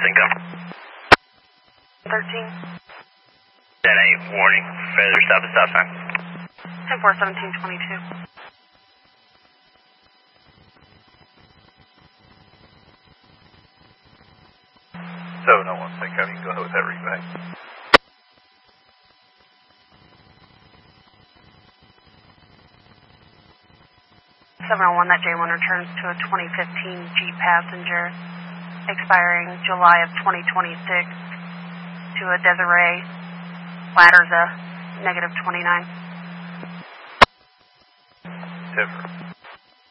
Cinco. 13. 10-8, warning, failure stop at stop sign. 10-4, 1722. 701 Cinco, you can go ahead with that readback. 701, that J1 returns to a 2015 Jeep Passenger, expiring July of 2026, to a Desiree, Latterza, -29. Different.